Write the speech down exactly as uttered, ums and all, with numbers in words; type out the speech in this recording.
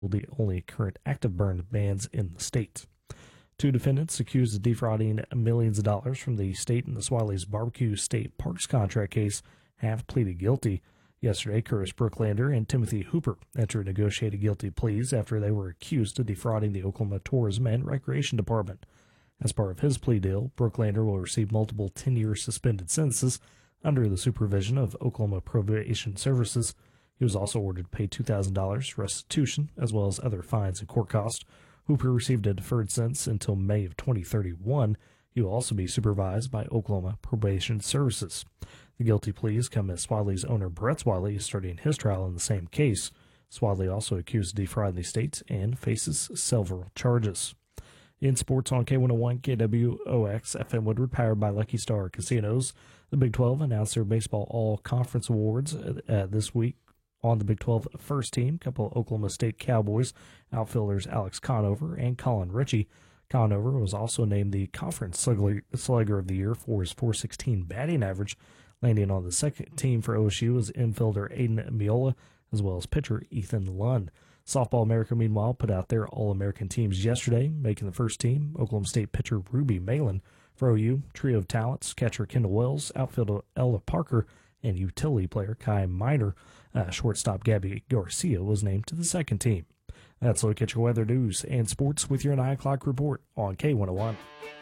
the only current active burn bans in the state. Two defendants accused of defrauding millions of dollars from the state in the Swiley's Barbecue State Parks contract case have pleaded guilty. Yesterday, Curtis Brooklander and Timothy Hooper entered negotiated guilty pleas after they were accused of defrauding the Oklahoma Tourism and Recreation Department. As part of his plea deal, Brooklander will receive multiple ten-year suspended sentences under the supervision of Oklahoma Probation Services. He was also ordered to pay two thousand dollars restitution, as well as other fines and court costs. Hooper received a deferred sentence until May of twenty thirty-one. He will also be supervised by Oklahoma Probation Services. The guilty pleas come as Swadley's owner Brett Swadley is starting his trial in the same case. Swadley also accused of defrauding the state and faces several charges. In sports on K one oh one, K W O X, F M Woodward, powered by Lucky Star Casinos, the Big twelve announced their baseball all-conference awards uh, this week. On the Big twelve first team, a couple of Oklahoma State Cowboys outfielders Alex Conover and Colin Ritchie. Conover was also named the Conference Slugger of the Year for his four sixteen batting average. Landing on the second team for O S U was infielder Aiden Miola, as well as pitcher Ethan Lund. Softball America, meanwhile, put out their All-American teams yesterday, making the first team Oklahoma State pitcher Ruby Malin. For O U, trio of talents, catcher Kendall Wells, outfielder Ella Parker, and utility player Kai Miner. Uh, shortstop Gabby Garcia was named to the second team. That's a look at your weather news and sports with your nine o'clock report on K one oh one.